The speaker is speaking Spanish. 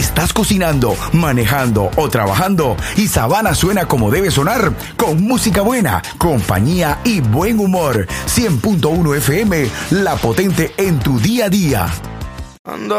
Estás cocinando, manejando o trabajando y Sabana suena como debe sonar, con música buena, compañía y buen humor. 100.1 FM, La Potente en tu día a día.